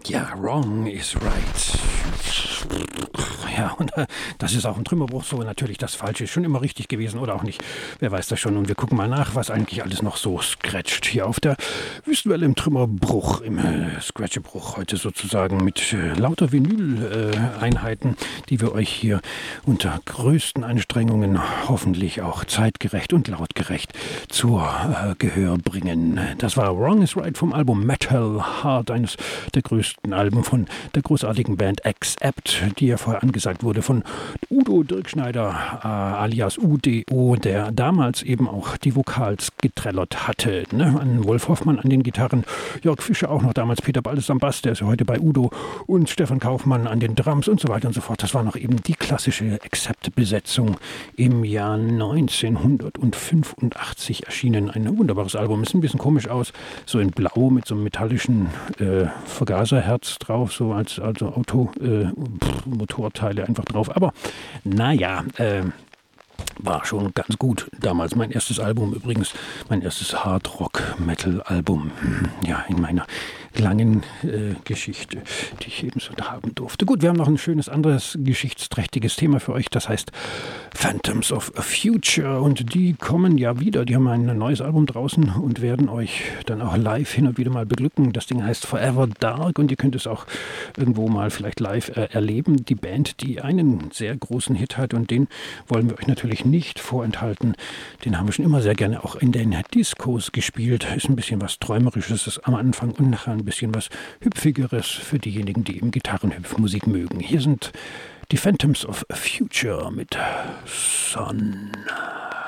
Ja, wrong is right. Ja, und das ist auch im Trümmerbruch so. Natürlich, das Falsche ist schon immer richtig gewesen oder auch nicht. Wer weiß das schon. Und wir gucken mal nach, was eigentlich alles noch so scratcht hier auf der Wüstenwelle im Trümmerbruch, im Scratchebruch heute sozusagen mit lauter Vinyl-Einheiten, die wir euch hier unter größten Anstrengungen hoffentlich auch zeitgerecht und lautgerecht zur Gehör bringen. Das war Wrong is Right vom Album Metal Heart, eines der größten Alben von der großartigen Band Accept, die ja vorher angesagt wurde von Udo Dirkschneider alias UDO, der damals eben auch die Vocals getrellert hatte. Ne? An Wolf Hoffmann an den Gitarren, Jörg Fischer auch noch damals, Peter Baldes am Bass, der ist ja heute bei Udo, und Stefan Kaufmann an den Drums und so weiter und so fort. Das war noch eben die klassische Accept-Besetzung im Jahr 1985 erschienen. Ein wunderbares Album, ist ein bisschen komisch aus, so in Blau mit so einem metallischen Vergaserherz drauf, so als Motorteile einfach drauf. Aber naja, war schon ganz gut. Damals mein erstes Album übrigens, mein erstes Hard-Rock-Metal-Album. Ja, in meiner langen Geschichte, die ich eben so haben durfte. Gut, wir haben noch ein schönes anderes geschichtsträchtiges Thema für euch, das heißt Phantoms of Future, und die kommen ja wieder, die haben ein neues Album draußen und werden euch dann auch live hin und wieder mal beglücken. Das Ding heißt Forever Dark und ihr könnt es auch irgendwo mal vielleicht live erleben. Die Band, die einen sehr großen Hit hat, und den wollen wir euch natürlich nicht vorenthalten. Den haben wir schon immer sehr gerne auch in den Discos gespielt. Ist ein bisschen was Träumerisches am Anfang und nachher ein bisschen was Hüpfigeres für diejenigen, die eben Gitarrenhüpfmusik mögen. Hier sind die Phantoms of Future mit Sun.